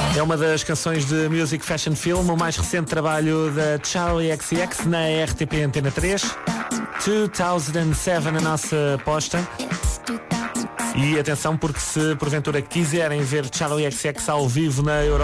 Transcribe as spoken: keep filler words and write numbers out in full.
É uma das canções de Music Fashion Film, o mais recente trabalho da Charlie X C X na R T P Antena três. dois mil e sete a nossa aposta. E atenção, porque se porventura quiserem ver Charlie X C X ao vivo na Europa